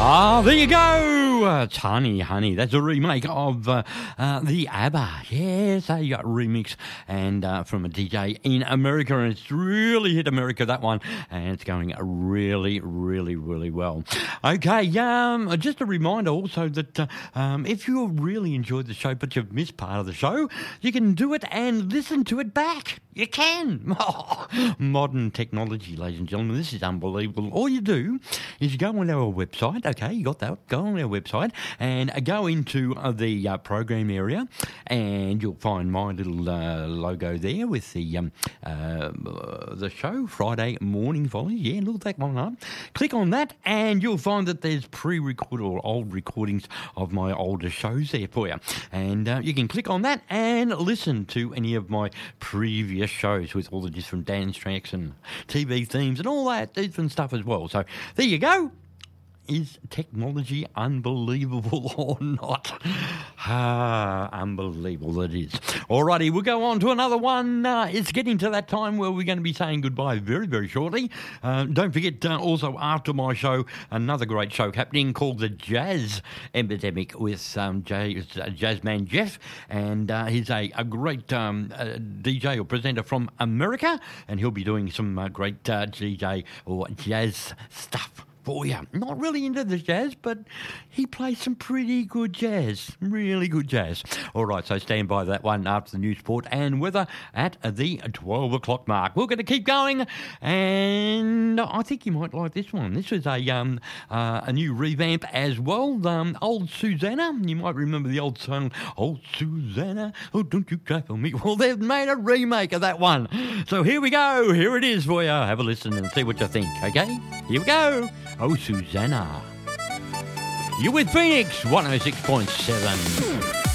There you go. It's Honey. That's a remake of the ABBA. Yes, a remix and from a DJ in America, and it's really hit America, that one, and it's going really, really, really well. Okay, just a reminder also that if you really enjoyed the show but you've missed part of the show, you can do it and listen to it back. You can. Oh, modern technology, ladies and gentlemen. This is unbelievable. All you do is you go on our website. Okay, you got that. Go on our website and go into the program area, and you'll find my little logo there with the show, Friday Morning Volleys. Yeah, look that one up. Click on that, and you'll find that there's pre-recorded or old recordings of my older shows there for you. And you can click on that and listen to any of my previous shows with all the different dance tracks and TV themes and all that different stuff as well. So there you go. Is technology unbelievable or not? Unbelievable it is. Alrighty, we'll go on to another one. It's getting to that time where we're going to be saying goodbye very, very shortly. Don't forget, also after my show, another great show happening called The Jazz Epidemic with Jazzman Jeff, and he's a great DJ or presenter from America, and he'll be doing some great DJ or jazz stuff for you. Not really into the jazz, but he plays some pretty good jazz. Really good jazz. All right, so stand by that one after the news, sport and weather at the 12 o'clock mark. We're going to keep going, and I think you might like this one. This is a new revamp as well. Old Susanna. You might remember the old song, Old Susanna, oh, don't you cry for me. Well, they've made a remake of that one. So here we go. Here it is for you. Have a listen and see what you think, okay? Here we go. Oh, Susanna. You're with Phoenix 106.7.